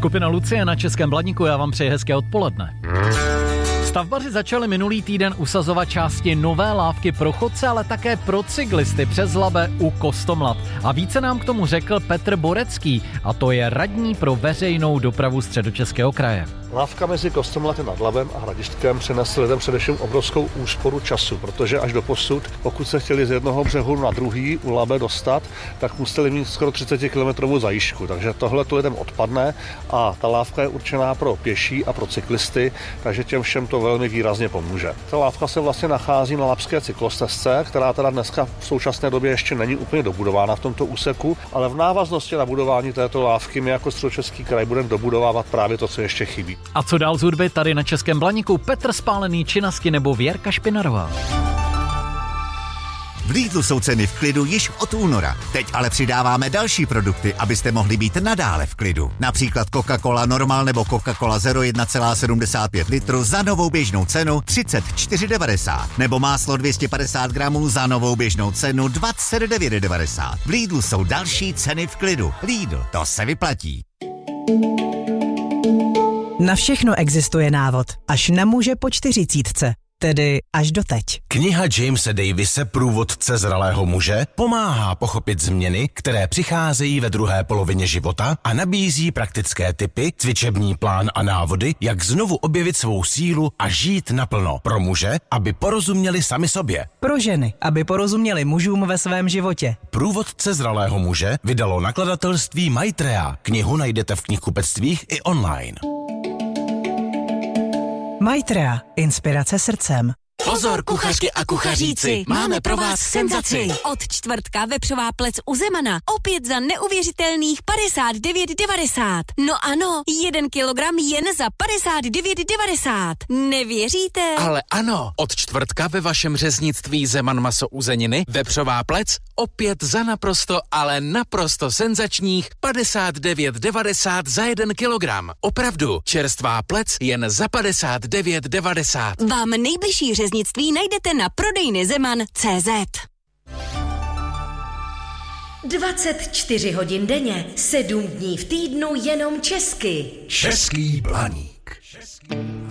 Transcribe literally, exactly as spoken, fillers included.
Skupina Lucie na Českém Blaníku, já vám přeji hezké odpoledne. Stavbaři začali minulý týden usazovat části nové lávky pro chodce, ale také pro cyklisty přes Labe u Kostomlat. A více nám k tomu řekl Petr Borecký, a to je radní pro veřejnou dopravu Středočeského kraje. Lávka mezi Kostomlatem nad Labem a Hradištkem přinesl lidem především obrovskou úsporu času, protože až do posud, pokud se chtěli z jednoho břehu na druhý u Labe dostat, tak museli mít skoro třicet kilometrů zajížďku, takže tohle to lidem odpadne a ta lávka je určená pro pěší a pro cyklisty, takže těm všem to velmi výrazně pomůže. Ta lávka se vlastně nachází na labské cyklostezce, která teda dneska v současné době ještě není úplně dobudována v tomto úseku, ale v návaznosti na budování této lávky my jako Středočeský kraj budeme dobudovávat právě to, co ještě chybí. A co dál z hudby tady na Českém Blaníku? Petr Spálený, Činasky nebo Věrka Špinarová? V Lidlu jsou ceny v klidu již od února. Teď ale přidáváme další produkty, abyste mohli být nadále v klidu. Například Coca-Cola Normal nebo Coca-Cola Zero jedna celá sedmdesát pět litru za novou běžnou cenu třicet čtyři devadesát. Nebo máslo dvě stě padesát gramů za novou běžnou cenu dvacet devět devadesát. V Lidlu jsou další ceny v klidu. Lidl, to se vyplatí. Na všechno existuje návod, až na muže po čtyřicítce, tedy až doteď. Kniha Jamese Davise Průvodce zralého muže pomáhá pochopit změny, které přicházejí ve druhé polovině života a nabízí praktické tipy, cvičební plán a návody, jak znovu objevit svou sílu a žít naplno. Pro muže, aby porozuměli sami sobě. Pro ženy, aby porozuměli mužům ve svém životě. Průvodce zralého muže vydalo nakladatelství Maitreya. Knihu najdete v knihkupectvích i online. Maitreya. Inspirace srdcem. Pozor, kuchařky a kuchaříci, máme pro vás senzaci. Od čtvrtka vepřová plec u Zemana opět za neuvěřitelných padesát devět devadesát. No ano, jeden kilogram jen za padesát devět devadesát. Nevěříte? Ale ano, od čtvrtka ve vašem řeznictví Zeman maso uzeniny vepřová plec opět za naprosto, ale naprosto senzačních padesát devět devadesát za jeden kilogram. Opravdu, čerstvá plec jen za padesát devět devadesát. Vám nejbližší řeznictví najdete na prodejny Zeman tečka cé zet. dvacet čtyři hodin denně, sedm dní v týdnu jenom česky. Český Blaník.